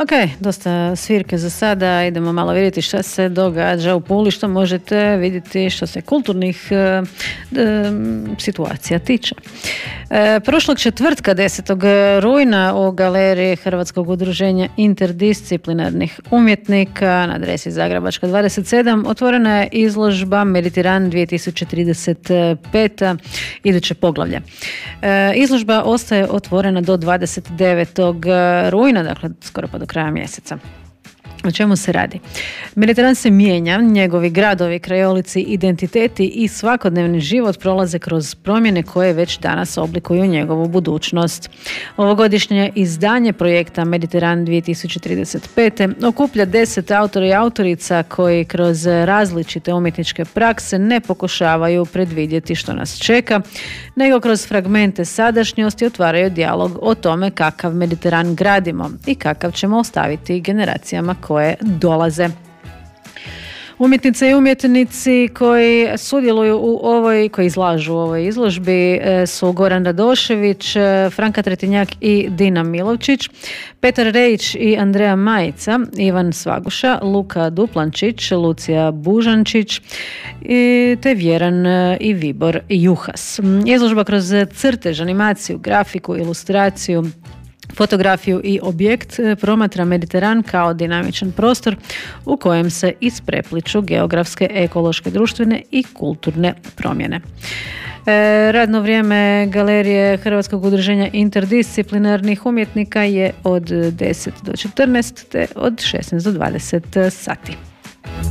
Ok, dosta svirke za sada, idemo malo vidjeti šta se događa u Puli, što možete vidjeti što se kulturnih situacija tiče. Prošlog četvrtka 10. rujna u galeriji Hrvatskog udruženja interdisciplinarnih umjetnika na adresi Zagrebačka 27 otvorena je izložba Mediteran 2035. iduće poglavlje. Izložba ostaje otvorena do 29. rujna, dakle skoro pa do kraja mjeseca. O čemu se radi? Mediteran se mijenja, njegovi gradovi, krajolici, identiteti i svakodnevni život prolaze kroz promjene koje već danas oblikuju njegovu budućnost. Ovogodišnje izdanje projekta Mediteran 2035. okuplja 10 autora i autorica koji kroz različite umjetničke prakse ne pokušavaju predvidjeti što nas čeka, nego kroz fragmente sadašnjosti otvaraju dijalog o tome kakav Mediteran gradimo i kakav ćemo ostaviti generacijama koje dolaze. Umjetnice i umjetnici koji sudjeluju koji izlažu u ovoj izložbi su Goran Radošević, Franka Tretinjak i Dina Milovčić, Petar Rejić i Andreja Majica, Ivan Svaguša, Luka Duplančić, Lucija Bužančić te Vjeran i Vibor Juhas. Izložba kroz crtež, animaciju, grafiku, ilustraciju, fotografiju i objekt promatra Mediteran kao dinamičan prostor u kojem se isprepliču geografske, ekološke, društvene i kulturne promjene. Radno vrijeme galerije Hrvatskog udruženja interdisciplinarnih umjetnika je od 10 do 14 te od 16 do 20 sati.